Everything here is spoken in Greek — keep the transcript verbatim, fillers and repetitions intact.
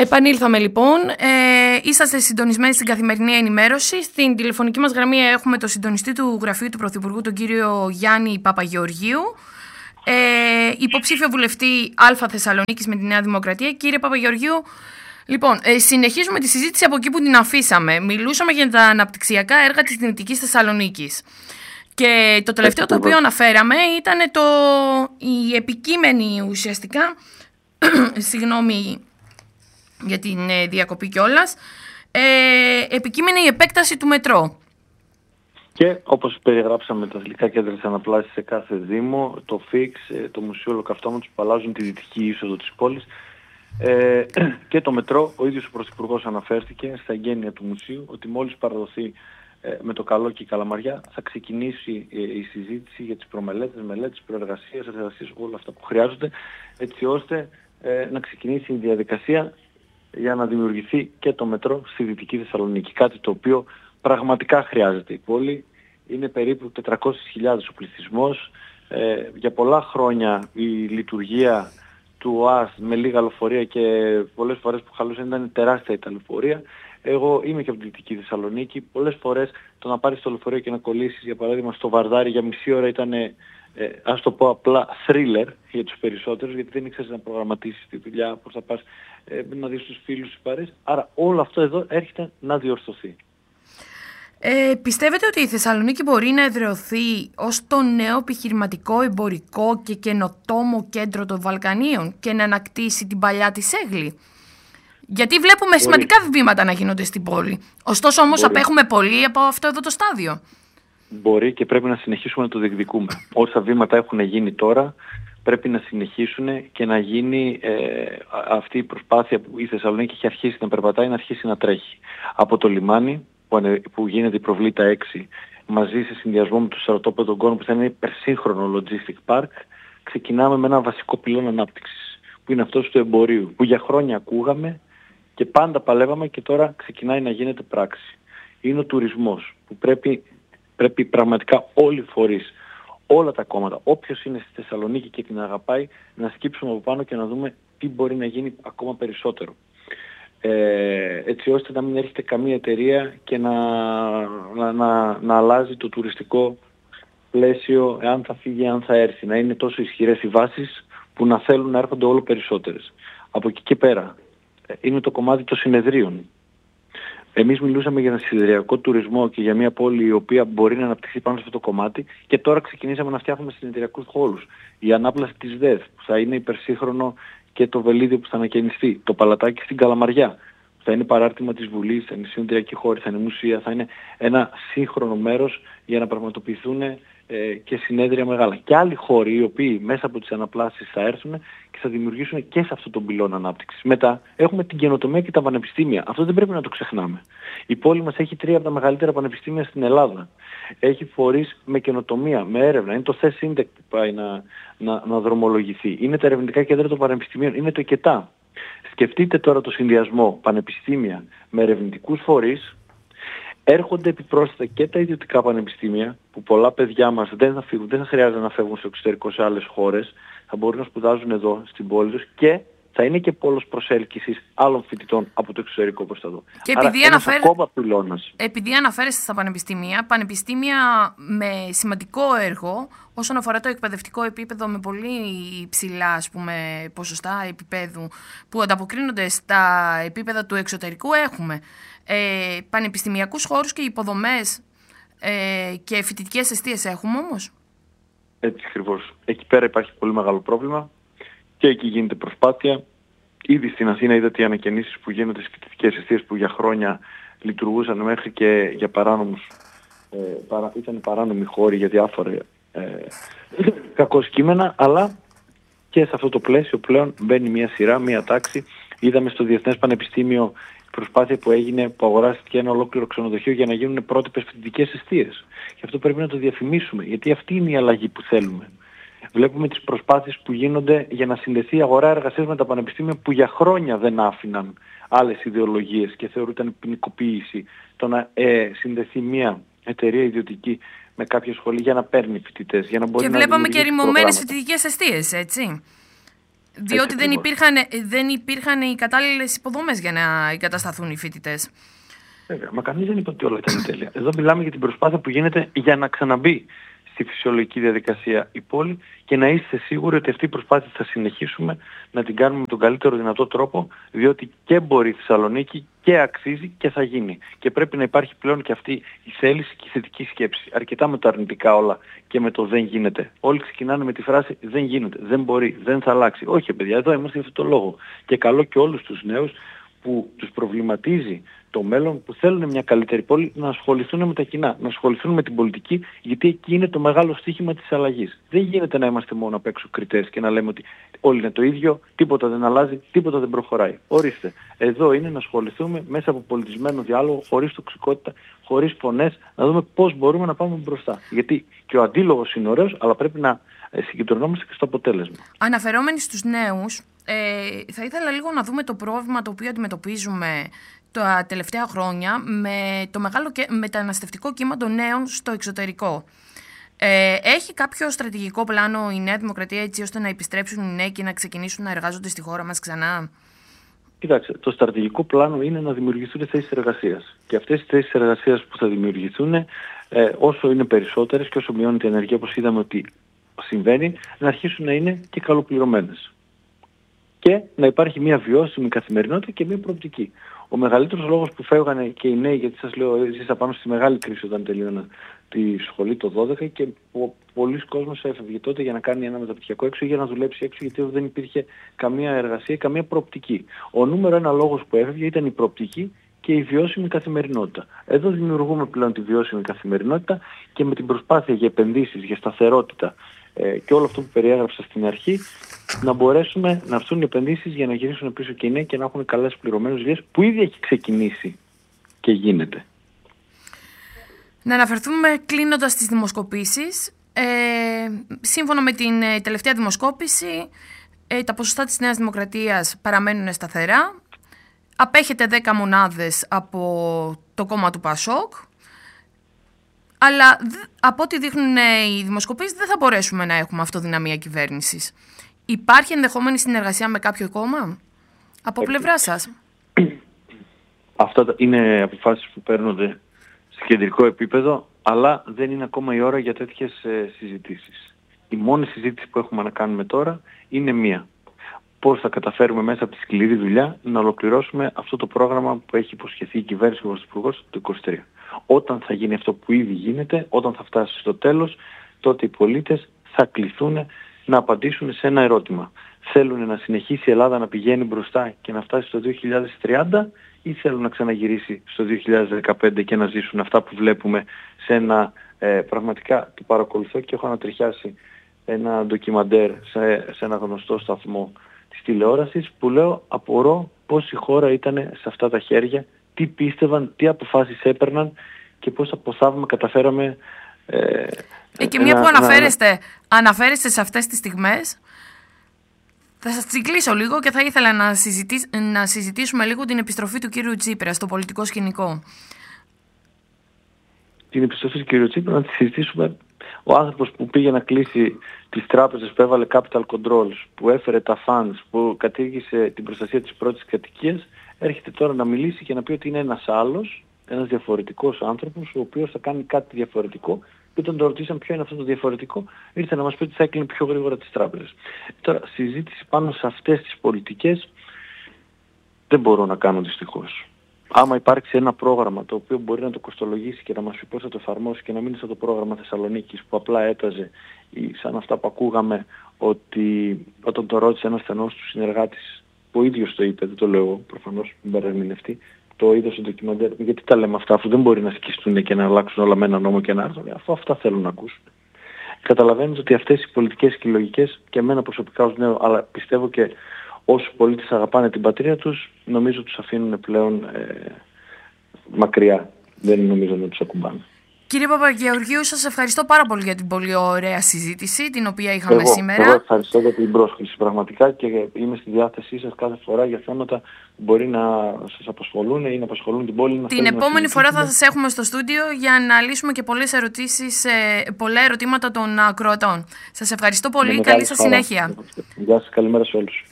Επανήλθαμε λοιπόν. Ε, είσαστε συντονισμένοι στην καθημερινή ενημέρωση. Στην τηλεφωνική μας γραμμή έχουμε το συντονιστή του Γραφείου του Πρωθυπουργού, τον κύριο Γιάννη Παπαγεωργίου, ε, υποψήφιο βουλευτή Α Θεσσαλονίκης με τη Νέα Δημοκρατία. Κύριε Παπαγεωργίου, λοιπόν, ε, συνεχίζουμε τη συζήτηση από εκεί που την αφήσαμε. Μιλούσαμε για τα αναπτυξιακά έργα της Δυνητικής Θεσσαλονίκης. Και το τελευταίο το οποίο αναφέραμε ήταν το, η επικείμενη ουσιαστικά, συγγνώμη για την ε, διακοπή κιόλας, ε, επικείμενη η επέκταση του μετρό. Και όπως περιγράψαμε τα θηλυκά κέντρα της αναπλάσης σε κάθε δήμο, το ΦΙΚΣ, το Μουσείο Ολοκαυτώματος που αλλάζουν τη δυτική είσοδο της πόλης, ε, και το μετρό. Ο ίδιος ο Πρωθυπουργός αναφέρθηκε στα εγγένεια του μουσείου ότι μόλις παραδοθεί ε, με το καλό και η Καλαμαριά θα ξεκινήσει ε, η συζήτηση για τις προμελέτες, μελέτες, προεργασίες, εργασίες, όλα αυτά που χρειάζονται, έτσι ώστε ε, να ξεκινήσει η διαδικασία για να δημιουργηθεί και το μετρό στη Δυτική Θεσσαλονίκη. Κάτι το οποίο πραγματικά χρειάζεται η πόλη. Είναι περίπου τετρακόσιες χιλιάδες ο πληθυσμός. Ε, για πολλά χρόνια η λειτουργία του ΟΑΣ με λίγα λεωφορεία και πολλές φορές που χαλούσαν ήταν τεράστια η τα λεωφορεία. Εγώ είμαι και από τη Δυτική Θεσσαλονίκη. Πολλές φορές το να πάρεις το λεωφορείο και να κολλήσεις, για παράδειγμα, στο Βαρδάρι για μισή ώρα ήταν, ε, ας το πω απλά, thriller για τους περισσότερους, γιατί δεν ήξερες να προγραμματίσεις τη δουλειά, πώς θα πας, ε, να δεις τους φίλους, τους παρέες. Άρα όλο αυτό εδώ έρχεται να διορθωθεί. Ε, πιστεύετε ότι η Θεσσαλονίκη μπορεί να εδραιωθεί ως το νέο επιχειρηματικό, εμπορικό και καινοτόμο κέντρο των Βαλκανίων και να ανακτήσει την παλιά της έγλη? Γιατί βλέπουμε μπορεί. σημαντικά βήματα να γίνονται στην πόλη. Ωστόσο όμως μπορεί. απέχουμε πολύ από αυτό εδώ το στάδιο. Μπορεί και πρέπει να συνεχίσουμε να το διεκδικούμε. Όσα βήματα έχουν γίνει τώρα πρέπει να συνεχίσουν και να γίνει ε, αυτή η προσπάθεια που η Θεσσαλονίκη έχει αρχίσει να περπατάει, να αρχίσει να τρέχει. Από το λιμάνι που γίνεται η Προβλήτα έξι, μαζί σε συνδυασμό με το στρατόπεδο των Κόνων που θα είναι υπερσύγχρονο logistic park, ξεκινάμε με ένα βασικό πυλώνα ανάπτυξης, που είναι αυτός του εμπορίου, που για χρόνια ακούγαμε και πάντα παλεύαμε και τώρα ξεκινάει να γίνεται πράξη. Είναι ο τουρισμός, που πρέπει, πρέπει πραγματικά όλοι οι φορείς, όλα τα κόμματα, όποιος είναι στη Θεσσαλονίκη και την αγαπάει, να σκύψουμε από πάνω και να δούμε τι μπορεί να γίνει ακόμα περισσότερο. Ε, έτσι ώστε να μην έρχεται καμία εταιρεία και να, να, να, να αλλάζει το τουριστικό πλαίσιο, εάν θα φύγει, εάν θα έρθει. Να είναι τόσο ισχυρές οι βάσεις που να θέλουν να έρχονται όλο περισσότερες. Από εκεί και πέρα είναι το κομμάτι των συνεδρίων. Εμείς μιλούσαμε για ένα συνεδριακό τουρισμό και για μια πόλη η οποία μπορεί να αναπτυχθεί πάνω σε αυτό το κομμάτι και τώρα ξεκινήσαμε να φτιάχνουμε συνεδριακούς χώρους. Η ανάπλαση της ΔΕΔ που θα είναι υπερσύγχρονο και το Βελίδιο που θα ανακαινιστεί, το Παλατάκι στην Καλαμαριά που θα είναι παράρτημα της Βουλής, θα είναι συνεδριακή χώρη, θα είναι μουσεία, θα είναι ένα σύγχρονο μέρος για να πραγματοποιηθούν ε, και συνέδρια μεγάλα. Και άλλοι χώροι οι οποίοι μέσα από τις αναπλάσεις θα έρθουν και θα δημιουργήσουν και σε αυτό τον πυλώνα ανάπτυξης. Μετά έχουμε την καινοτομία και τα πανεπιστήμια. Αυτό δεν πρέπει να το ξεχνάμε. Η πόλη μας έχει τρία από τα μεγαλύτερα πανεπιστήμια στην Ελλάδα. Έχει φορείς με καινοτομία, με έρευνα. Είναι το ΘΕΣ-Ίντεκ που πάει να, να, να δρομολογηθεί. Είναι τα ερευνητικά κέντρα των πανεπιστημίων. Είναι το ΕΚΕΤΑ. Σκεφτείτε τώρα το συνδυασμό πανεπιστήμια με ερευνητικούς φορείς. Έρχονται επιπρόσθετα και τα ιδιωτικά πανεπιστήμια που πολλά παιδιά μας δεν θα φύγουν, δεν θα χρειάζεται να φεύγουν στο εξωτερικό σε άλλες χώρες. Θα μπορούν να σπουδάζουν εδώ στην πόλη τους και θα είναι και πόλος προσέλκυσης άλλων φοιτητών από το εξωτερικό προς τα εδώ. Και επειδή, Άρα, ένας αναφέρε... ακόμα πυλώνας. επειδή αναφέρεστε στα πανεπιστήμια, πανεπιστήμια με σημαντικό έργο όσον αφορά το εκπαιδευτικό επίπεδο με πολύ υψηλά, ας πούμε, ποσοστά επίπεδου που ανταποκρίνονται στα επίπεδα του εξωτερικού έχουμε. Ε, πανεπιστημιακούς χώρους και υποδομές ε, και φοιτητικές εστίες έχουμε όμως. Έτσι ακριβώς. Εκεί πέρα υπάρχει πολύ μεγάλο πρόβλημα και εκεί γίνεται προσπάθεια. Ήδη στην Αθήνα είδατε οι ανακαινήσεις που γίνονται στις φοιτητικές εστίες που για χρόνια λειτουργούσαν μέχρι και για παράνομους, ε, παρα, ήταν παράνομοι χώροι για διάφορα ε, κακώς κείμενα, αλλά και σε αυτό το πλαίσιο πλέον μπαίνει μια σειρά, μια τάξη. Είδαμε στο Διεθνές Πανεπιστήμιο προσπάθεια που έγινε, που αγοράστηκε ένα ολόκληρο ξενοδοχείο για να γίνουν πρότυπες φοιτητικές εστίες. Και αυτό πρέπει να το διαφημίσουμε, γιατί αυτή είναι η αλλαγή που θέλουμε. Βλέπουμε τις προσπάθειες που γίνονται για να συνδεθεί η αγορά εργασίας με τα πανεπιστήμια που για χρόνια δεν άφηναν άλλες ιδεολογίες και θεωρούταν ποινικοποίηση το να ε, συνδεθεί μια εταιρεία ιδιωτική με κάποια σχολή για να παίρνει φοιτητές. Για να μπορεί και να βλέπαμε και ρημωμένες προγράμματα. φοιτητικές εστίες, έτσι. Διότι δεν υπήρχαν, δεν υπήρχαν οι κατάλληλες υποδομές για να εγκατασταθούν οι φοιτητές. Βέβαια, μα κανείς δεν είπε ότι όλα ήταν τέλεια. Εδώ μιλάμε για την προσπάθεια που γίνεται για να ξαναμπεί στη φυσιολογική διαδικασία η πόλη και να είστε σίγουροι ότι αυτή η προσπάθεια θα συνεχίσουμε να την κάνουμε με τον καλύτερο δυνατό τρόπο, διότι και μπορεί η Θεσσαλονίκη και αξίζει και θα γίνει. Και πρέπει να υπάρχει πλέον και αυτή η θέληση και η θετική σκέψη. Αρκετά με τα αρνητικά όλα και με το δεν γίνεται. Όλοι ξεκινάνε με τη φράση δεν γίνεται, δεν μπορεί, δεν θα αλλάξει. Όχι παιδιά, εδώ είμαστε για αυτό το λόγο. Και καλό και όλους τους νέους που τους προβληματίζει το μέλλον, που θέλουν μια καλύτερη πόλη, να ασχοληθούν με τα κοινά, να ασχοληθούν με την πολιτική, γιατί εκεί είναι το μεγάλο στοίχημα της αλλαγής. Δεν γίνεται να είμαστε μόνο απ' έξω κριτές και να λέμε ότι όλοι είναι το ίδιο, τίποτα δεν αλλάζει, τίποτα δεν προχωράει. Ορίστε, εδώ είναι να ασχοληθούμε μέσα από πολιτισμένο διάλογο, χωρίς τοξικότητα, χωρίς φωνές, να δούμε πώς μπορούμε να πάμε μπροστά. Γιατί και ο αντίλογος είναι ωραίος, αλλά πρέπει να συγκεντρωνόμαστε και στο αποτέλεσμα. Αναφερόμενοι στους νέους, ε, θα ήθελα λίγο να δούμε το πρόβλημα το οποίο αντιμετωπίζουμε τα τελευταία χρόνια με το μεγάλο μεταναστευτικό κύμα των νέων στο εξωτερικό. Ε, έχει κάποιο στρατηγικό πλάνο η Νέα Δημοκρατία έτσι ώστε να επιστρέψουν οι νέοι και να ξεκινήσουν να εργάζονται στη χώρα μας ξανά? Κοιτάξτε, το στρατηγικό πλάνο είναι να δημιουργηθούν θέσεις εργασίας. Και αυτές οι θέσεις εργασίας που θα δημιουργηθούν, ε, όσο είναι περισσότερες και όσο μειώνεται η ενέργεια, όπως είδαμε ότι συμβαίνει, να αρχίσουν να είναι και καλοπληρωμένες. Και να υπάρχει μια βιώσιμη καθημερινότητα και μια προοπτική. Ο μεγαλύτερος λόγος που φεύγανε και οι νέοι, γιατί σας λέω, ζήσα πάνω στη μεγάλη κρίση όταν τελείωνα τη σχολή το δώδεκα και πο- πολλοί κόσμος έφευγε τότε για να κάνει ένα μεταπτυχιακό έξω ή για να δουλέψει έξω, γιατί δεν υπήρχε καμία εργασία, καμία προοπτική. Ο νούμερο ένα λόγος που έφευγε ήταν η προοπτική και η βιώσιμη καθημερινότητα. Εδώ δημιουργούμε πλέον τη βιώσιμη καθημερινότητα και με την προσπάθεια για επενδύσεις, για σταθερότητα ε, και όλο αυτό που περιέγραψα στην αρχή, να μπορέσουμε να έρθουν οι επενδύσεις για να γυρίσουν πίσω και οι νέοι και να έχουν καλές πληρωμένες δουλειές που ήδη έχει ξεκινήσει και γίνεται. Να αναφερθούμε κλείνοντας τις δημοσκοπήσεις. Ε, σύμφωνα με την ε, τελευταία δημοσκόπηση, ε, τα ποσοστά της Νέας Δημοκρατίας παραμένουν σταθερά. Απέχεται δέκα μονάδες από το κόμμα του Πασόκ. Αλλά από ό,τι δείχνουν οι δημοσκοπήσεις δεν θα μπορέσουμε να έχουμε αυτοδυναμία κυβέρνησης. Υπάρχει ενδεχόμενη συνεργασία με κάποιο κόμμα από πλευρά σας? Αυτά είναι αποφάσεις που παίρνονται σε κεντρικό επίπεδο, αλλά δεν είναι ακόμα η ώρα για τέτοιες ε, συζητήσεις. Η μόνη συζήτηση που έχουμε να κάνουμε τώρα είναι μία. Πώς θα καταφέρουμε μέσα από τη σκληρή δουλειά να ολοκληρώσουμε αυτό το πρόγραμμα που έχει υποσχεθεί η κυβέρνηση του Πρωθυπουργού το είκοσι τρία. Όταν θα γίνει αυτό που ήδη γίνεται, όταν θα φτάσει στο τέλος, τότε οι πολίτες θα κληθούν να απαντήσουν σε ένα ερώτημα. Θέλουν να συνεχίσει η Ελλάδα να πηγαίνει μπροστά και να φτάσει στο δύο χιλιάδες τριάντα ή θέλουν να ξαναγυρίσει στο δύο χιλιάδες δεκαπέντε και να ζήσουν αυτά που βλέπουμε σε ένα, ε, πραγματικά το παρακολουθώ και έχω ανατριχιάσει ένα ντοκιμαντέρ σε, σε ένα γνωστό σταθμό της τηλεόρασης που λέω απορώ πώς η χώρα ήταν σε αυτά τα χέρια, τι πίστευαν, τι αποφάσεις έπαιρναν και πώς από θαύμα καταφέραμε. Ε, ε, και μια που αναφέρεστε, να... αναφέρεστε σε αυτές τις στιγμές, θα σας τσιγκλίσω λίγο και θα ήθελα να, συζητήσ... να συζητήσουμε λίγο την επιστροφή του κύριου Τσίπρα στο πολιτικό σκηνικό. Την επιστροφή του κύριου Τσίπρα να τη συζητήσουμε. Ο άνθρωπος που πήγε να κλείσει τις τράπεζες, που έβαλε capital controls, που έφερε τα funds, που κατήργησε την προστασία της πρώτης κατοικίας, έρχεται τώρα να μιλήσει και να πει ότι είναι ένας άλλος, ένας διαφορετικός άνθρωπος, ο οποίος θα κάνει κάτι διαφορετικό. Και όταν το ρωτήσαμε ποιο είναι αυτό το διαφορετικό, ήρθε να μας πει ότι θα έκλεινε πιο γρήγορα τις τράπεζες. Τώρα, συζήτηση πάνω σε αυτές τις πολιτικές δεν μπορώ να κάνω δυστυχώς. Άμα υπάρξει ένα πρόγραμμα το οποίο μπορεί να το κοστολογήσει και να μας πει πώς θα το εφαρμόσει και να μην είναι σαν το πρόγραμμα Θεσσαλονίκης που απλά έταζε σαν αυτά που ακούγαμε ότι όταν το ρώτησε ένας στενός του συνεργάτης που ο ίδιος το είπε, δεν το λέω προφανώς, μην παρερμηνευτεί, το είδα στο ντοκιμαντέρ, γιατί τα λέμε αυτά αφού δεν μπορεί να σκιστούν και να αλλάξουν όλα με ένα νόμο και ένα άρθρο, αφού αυτά θέλουν να ακούσουν. Καταλαβαίνετε ότι αυτές οι πολιτικές και οι λογικές και εμένα προσωπικά ως νέο, αλλά πιστεύω και όσοι πολίτες αγαπάνε την πατρίδα τους, νομίζω τους αφήνουν πλέον ε, μακριά. Δεν νομίζω να τους ακουμπάνε. Κύριε Παπαγεωργίου, σας ευχαριστώ πάρα πολύ για την πολύ ωραία συζήτηση την οποία είχαμε εγώ, σήμερα. Εγώ ευχαριστώ για την πρόσκληση πραγματικά και είμαι στη διάθεσή σας κάθε φορά για θέματα που μπορεί να σας απασχολούν ή να απασχολούν την πόλη. Την επόμενη φορά θα σας έχουμε στο στούντιο για να λύσουμε και πολλές ερωτήσεις, πολλά ερωτήματα των ακροατών. Σας ευχαριστώ πολύ. Καλή σας συνέχεια. Γεια σας, καλημέρα σε όλους.